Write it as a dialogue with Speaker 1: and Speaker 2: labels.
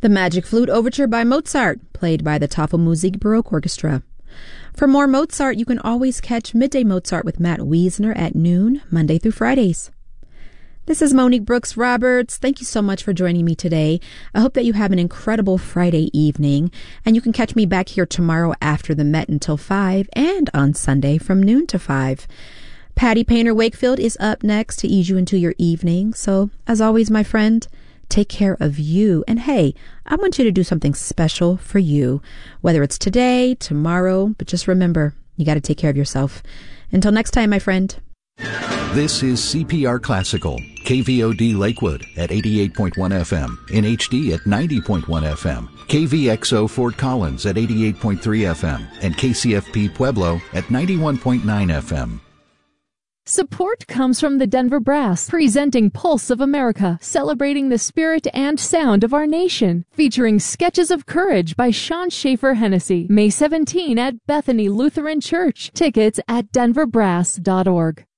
Speaker 1: The Magic Flute Overture by Mozart, played by the Tafelmusik Baroque Orchestra. For more Mozart, you can always catch Midday Mozart with Matt Wiesner at noon, Monday through Fridays. This is Monique Brooks Roberts. Thank you so much for joining me today. I hope that you have an incredible Friday evening, and you can catch me back here tomorrow after the Met until 5 and on Sunday from noon to 5. Patty Painter Wakefield is up next to ease you into your evening. So, as always, my friend, take care of you. And hey, I want you to do something special for you, whether it's today, tomorrow, but just remember, you got to take care of yourself. Until next time, my friend.
Speaker 2: This is CPR Classical, KVOD Lakewood at 88.1 FM, in HD at 90.1 FM, KVXO Fort Collins at 88.3 FM, and KCFP Pueblo at 91.9 FM.
Speaker 3: Support comes from the Denver Brass, presenting Pulse of America, celebrating the spirit and sound of our nation, featuring Sketches of Courage by Sean Schaefer Hennessy, May 17 at Bethany Lutheran Church. Tickets at denverbrass.org.